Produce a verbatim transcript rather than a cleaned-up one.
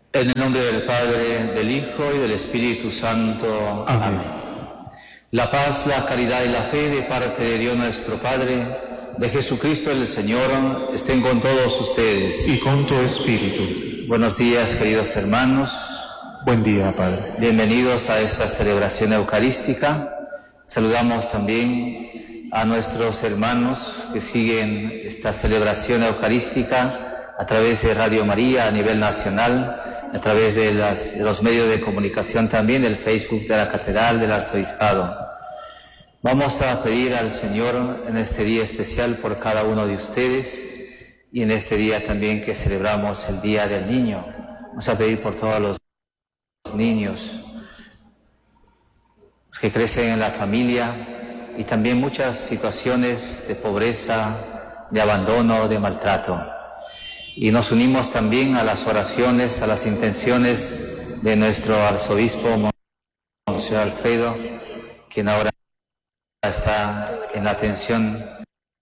En el nombre del Padre, del Hijo y del Espíritu Santo. Amén. Amén. La paz, la caridad y la fe de parte de Dios nuestro Padre, de Jesucristo el Señor, estén con todos ustedes. Y con tu espíritu. Buenos días, queridos hermanos. Buen día, Padre. Bienvenidos a esta celebración eucarística. Saludamos también a nuestros hermanos que siguen esta celebración eucarística a través de Radio María a nivel nacional, a través de, las, de los medios de comunicación también, del Facebook de la Catedral del Arzobispado. Vamos a pedir al Señor en este día especial por cada uno de ustedes y en este día también que celebramos el Día del Niño. Vamos a pedir por todos los niños que crecen en la familia y también muchas situaciones de pobreza, de abandono, de maltrato. Y nos unimos también a las oraciones, a las intenciones de nuestro arzobispo, Monseñor Alfredo, quien ahora está en la atención